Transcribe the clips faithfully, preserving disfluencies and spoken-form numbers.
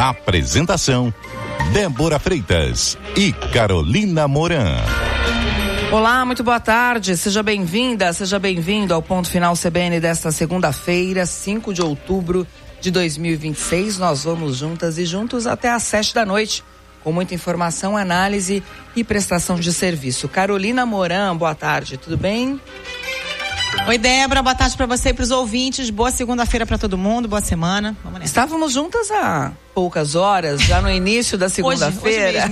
Apresentação: Débora Freitas e Carolina Moran. Olá, muito boa tarde, seja bem-vinda, seja bem-vindo ao Ponto Final C B N desta segunda-feira, cinco de outubro de dois mil e vinte e seis. Nós vamos juntas e juntos até às sete da noite, com muita informação, análise e prestação de serviço. Carolina Moran, boa tarde, tudo bem? Oi, Débora, boa tarde para você e para os ouvintes. Boa segunda-feira para todo mundo, boa semana. Vamos nessa. Estávamos juntas há poucas horas, já no início da segunda-feira,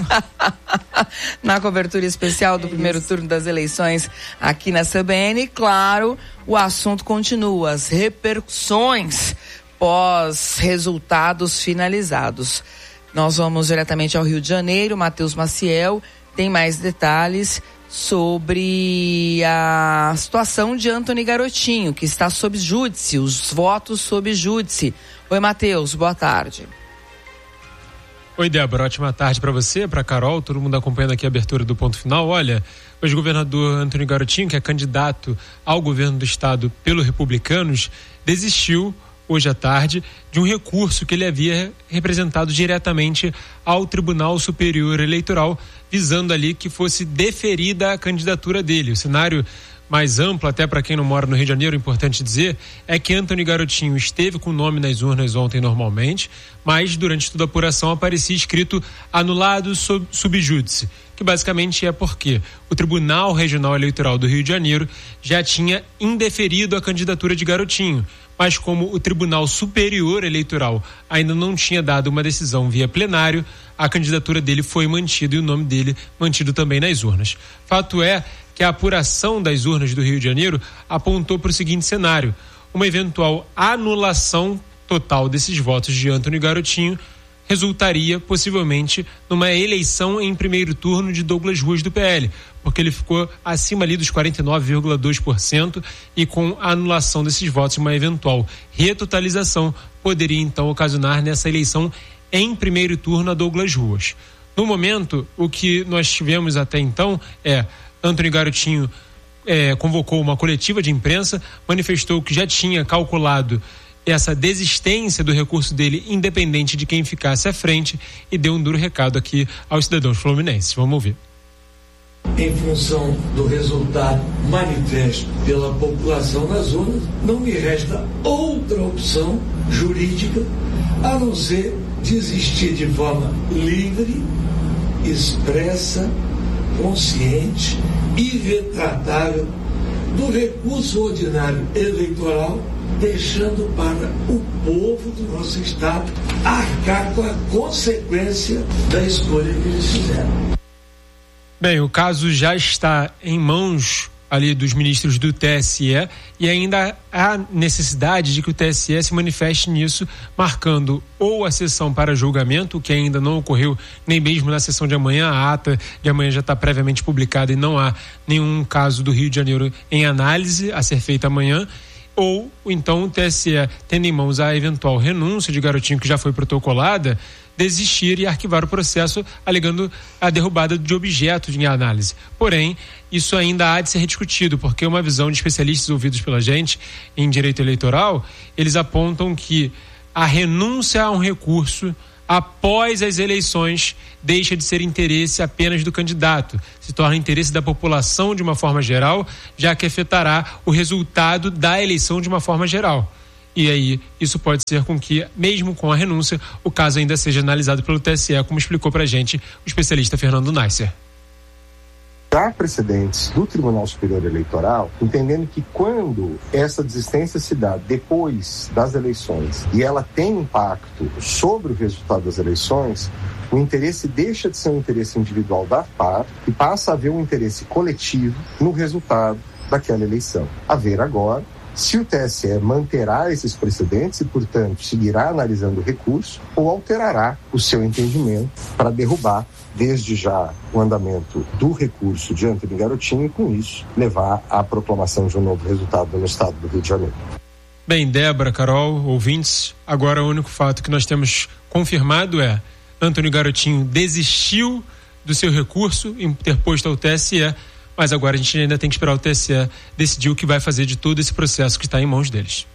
na cobertura especial do é primeiro isso. turno das eleições aqui na C B N. E, claro, o assunto continua, as repercussões pós-resultados finalizados. Nós vamos diretamente ao Rio de Janeiro. Matheus Maciel tem mais detalhes sobre a situação de Antony Garotinho, que está sob júdice, os votos sob júdice. Oi, Matheus, boa tarde. Oi, Débora, ótima tarde para você, para Carol, todo mundo acompanhando aqui a abertura do Ponto Final. Olha, hoje o governador Antony Garotinho, que é candidato ao governo do estado pelo Republicanos, desistiu hoje à tarde de um recurso que ele havia representado diretamente ao Tribunal Superior Eleitoral, visando ali que fosse deferida a candidatura dele. O cenário mais amplo, até para quem não mora no Rio de Janeiro, importante dizer, é que Antony Garotinho esteve com o nome nas urnas ontem normalmente, mas durante toda a apuração aparecia escrito anulado sub, subjúdice, que basicamente é porque o Tribunal Regional Eleitoral do Rio de Janeiro já tinha indeferido a candidatura de Garotinho, mas como o Tribunal Superior Eleitoral ainda não tinha dado uma decisão via plenário, a candidatura dele foi mantida e o nome dele mantido também nas urnas. Fato é que a apuração das urnas do Rio de Janeiro apontou para o seguinte cenário: uma eventual anulação total desses votos de Antony Garotinho resultaria possivelmente numa eleição em primeiro turno de Douglas Ruas do P L, porque ele ficou acima ali dos quarenta e nove vírgula dois por cento e com a anulação desses votos, uma eventual retotalização poderia então ocasionar nessa eleição em primeiro turno a Douglas Ruas. No momento, o que nós tivemos até então é Antony Garotinho é, convocou uma coletiva de imprensa, manifestou que já tinha calculado essa desistência do recurso dele, independente de quem ficasse à frente, e deu um duro recado aqui aos cidadãos fluminenses. Vamos ouvir. Em função do resultado manifesto pela população nas urnas, não me resta outra opção jurídica a não ser desistir de forma livre, expressa, consciente e retratável do recurso ordinário eleitoral, deixando para o povo do nosso estado arcar com a consequência da escolha que eles fizeram. Bem, o caso já está em mãos ali dos ministros do T S E e ainda há necessidade de que o T S E se manifeste nisso, marcando ou a sessão para julgamento, que ainda não ocorreu nem mesmo na sessão de amanhã. A ata de amanhã já está previamente publicada e não há nenhum caso do Rio de Janeiro em análise a ser feita amanhã, ou então o T S E, tendo em mãos a eventual renúncia de Garotinho que já foi protocolada, desistir e arquivar o processo, alegando a derrubada de objetos em análise. Porém, isso ainda há de ser rediscutido, porque uma visão de especialistas ouvidos pela gente em direito eleitoral, eles apontam que a renúncia a um recurso após as eleições deixa de ser interesse apenas do candidato, se torna interesse da população de uma forma geral, já que afetará o resultado da eleição de uma forma geral. E aí, isso pode ser com que, mesmo com a renúncia, o caso ainda seja analisado pelo T S E, como explicou pra gente o especialista Fernando Neisser. Há precedentes do Tribunal Superior Eleitoral, entendendo que quando essa desistência se dá depois das eleições e ela tem impacto sobre o resultado das eleições, o interesse deixa de ser um interesse individual da parte e passa a haver um interesse coletivo no resultado daquela eleição. A ver agora se o T S E manterá esses precedentes e, portanto, seguirá analisando o recurso ou alterará o seu entendimento para derrubar desde já o andamento do recurso de Antony Garotinho e, com isso, levar à proclamação de um novo resultado no estado do Rio de Janeiro. Bem, Débora, Carol, ouvintes, agora o único fato que nós temos confirmado é Antony Garotinho desistiu do seu recurso interposto ao T S E, mas agora a gente ainda tem que esperar o T S E decidir o que vai fazer de todo esse processo que está em mãos deles.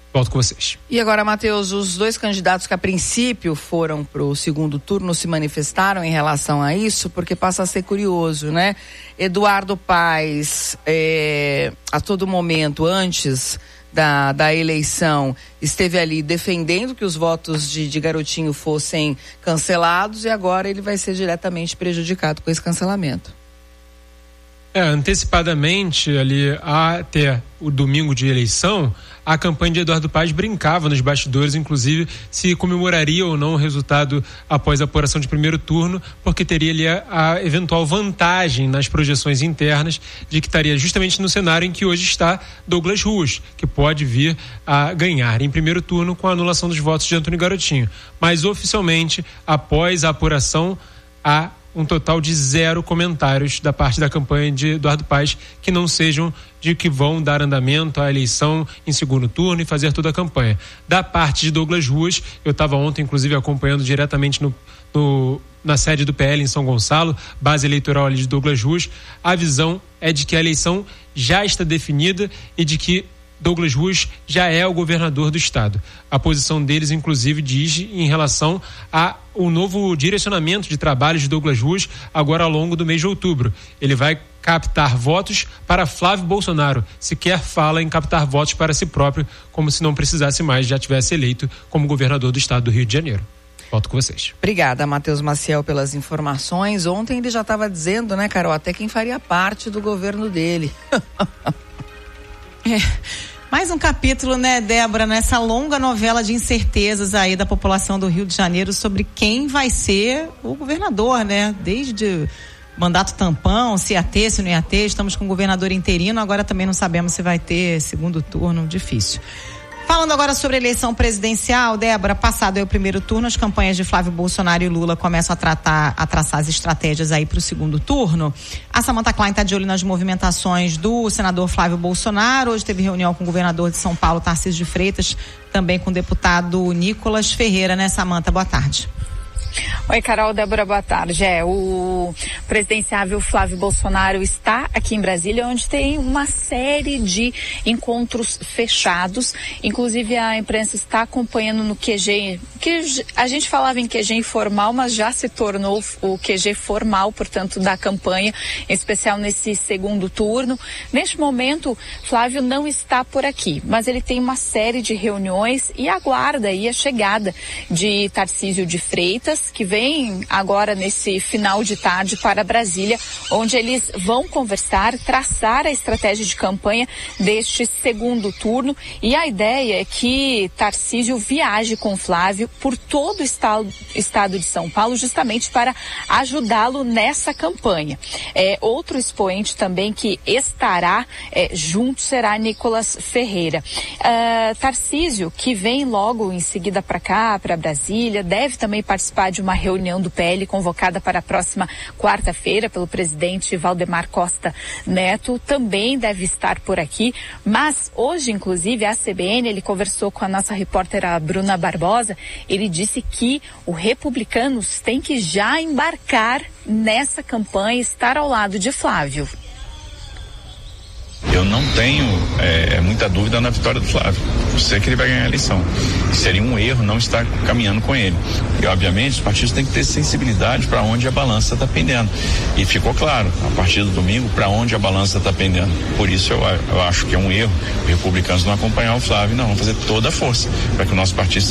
Volto com vocês. E agora, Matheus, os dois candidatos que a princípio foram para o segundo turno se manifestaram em relação a isso, porque passa a ser curioso, né? Eduardo Paes, é, a todo momento, antes da, da eleição, esteve ali defendendo que os votos de, de Garotinho fossem cancelados e agora ele vai ser diretamente prejudicado com esse cancelamento. É, antecipadamente, ali até o domingo de eleição, a campanha de Eduardo Paes brincava nos bastidores, inclusive, se comemoraria ou não o resultado após a apuração de primeiro turno, porque teria ali a, a eventual vantagem nas projeções internas de que estaria justamente no cenário em que hoje está Douglas Ruas, que pode vir a ganhar em primeiro turno com a anulação dos votos de Antônio Garotinho. Mas oficialmente, após a apuração, há um total de zero comentários da parte da campanha de Eduardo Paes que não sejam de que vão dar andamento à eleição em segundo turno e fazer toda a campanha. Da parte de Douglas Ruas, eu estava ontem, inclusive, acompanhando diretamente no, no, na sede do P L em São Gonçalo, base eleitoral ali de Douglas Ruas, a visão é de que a eleição já está definida e de que Douglas Ruas já é o governador do estado. A posição deles, inclusive, diz em relação ao novo direcionamento de trabalho de Douglas Ruas agora ao longo do mês de outubro. Ele vai captar votos para Flávio Bolsonaro. Sequer fala em captar votos para si próprio, como se não precisasse mais, já tivesse eleito como governador do estado do Rio de Janeiro. Volto com vocês. Obrigada, Matheus Maciel, pelas informações. Ontem ele já estava dizendo, né, Carol, até quem faria parte do governo dele. É, mais um capítulo, né, Débora, nessa longa novela de incertezas aí da população do Rio de Janeiro sobre quem vai ser o governador, né? Desde mandato tampão, se ia ter, se não ia ter, estamos com o governador interino, agora também não sabemos se vai ter segundo turno, difícil. Falando agora sobre a eleição presidencial, Débora, passado aí o primeiro turno, as campanhas de Flávio Bolsonaro e Lula começam a, tratar, a traçar as estratégias aí para o segundo turno. A Samantha Klein está de olho nas movimentações do senador Flávio Bolsonaro. Hoje teve reunião com o governador de São Paulo, Tarcísio de Freitas, também com o deputado Nicolas Ferreira, né, Samantha? Boa tarde. Oi, Carol, Débora, boa tarde. É, o presidenciável Flávio Bolsonaro está aqui em Brasília, onde tem uma série de encontros fechados. Inclusive, a imprensa está acompanhando no Q G, que a gente falava em Q G informal, mas já se tornou o Q G formal, portanto, da campanha, em especial nesse segundo turno. Neste momento, Flávio não está por aqui, mas ele tem uma série de reuniões e aguarda aí a chegada de Tarcísio de Freitas, que vem agora nesse final de tarde para Brasília, onde eles vão conversar, traçar a estratégia de campanha deste segundo turno, e a ideia é que Tarcísio viaje com Flávio por todo o estado, estado de São Paulo, justamente para ajudá-lo nessa campanha. É, outro expoente também que estará é, junto será Nicolas Ferreira. Uh, Tarcísio, que vem logo em seguida para cá, para Brasília, deve também participar de uma reunião do P L convocada para a próxima quarta-feira pelo presidente Valdemar Costa Neto, também deve estar por aqui, mas hoje, inclusive, a C B N, ele conversou com a nossa repórter a Bruna Barbosa, ele disse que o Republicanos tem que já embarcar nessa campanha, estar ao lado de Flávio. Eu não tenho é, muita dúvida na vitória do Flávio. Eu sei que ele vai ganhar a eleição. Seria um erro não estar caminhando com ele. E, obviamente, os partidos têm que ter sensibilidade para onde a balança está pendendo. E ficou claro, a partir do domingo, para onde a balança está pendendo. Por isso, eu, eu acho que é um erro os republicanos não acompanhar o Flávio, não. Vamos fazer toda a força para que o nosso partido